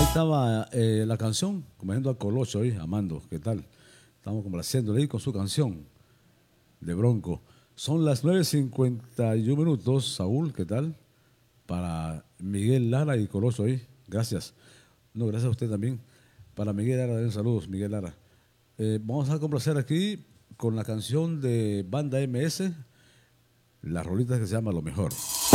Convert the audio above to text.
estaba la canción, comiendo a Colocho hoy, Amando, ¿qué tal? Estamos complaciéndole ahí con su canción de Bronco. Son las 9:51 minutos, Saúl, ¿qué tal? Para Miguel Lara y Colocho ahí, gracias. No, gracias a usted también. Para Miguel Lara, saludos, Miguel Lara. Vamos a complacer aquí con la canción de Banda MS, la rolita que se llama Lo Mejor.